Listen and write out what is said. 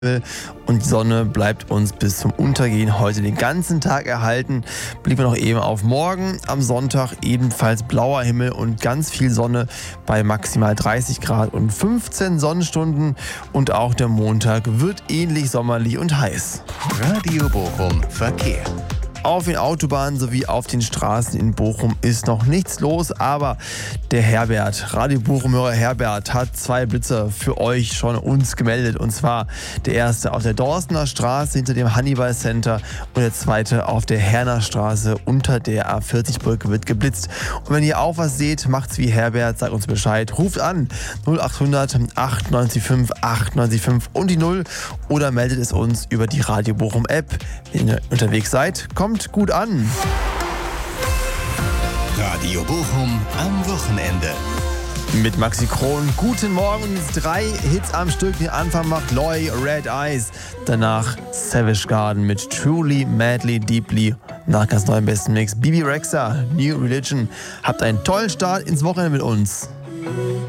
und die Sonne bleibt uns bis zum Untergehen heute den ganzen Tag erhalten. Blicken wir noch eben auf morgen. Am Sonntag ebenfalls blauer Himmel und ganz viel Sonne bei maximal 30 Grad und 15 Sonnenstunden. Und auch der Montag wird ähnlich sommerlich und heiß. Radio Bochum Verkehr. Auf den Autobahnen sowie auf den Straßen in Bochum ist noch nichts los, aber der Herbert, Radio Bochum-Hörer Herbert, hat 2 Blitzer für euch schon uns gemeldet. Und zwar der erste auf der Dorstener Straße hinter dem Hannibal Center und der zweite auf der Herner Straße unter der A40-Brücke wird geblitzt. Und wenn ihr auch was seht, macht's wie Herbert, sagt uns Bescheid, ruft an 0800 895 895 und die 0 oder meldet es uns über die Radio Bochum App. Wenn ihr unterwegs seid, kommt gut an. Radio Bochum am Wochenende. Mit Maxi Kron, guten Morgen und jetzt 3 Hits am Stück. Den Anfang macht Loy, Red Eyes. Danach Savage Garden mit Truly, Madly, Deeply. Nach ganz neuem besten Mix Bebe Rexha, New Religion. Habt einen tollen Start ins Wochenende mit uns.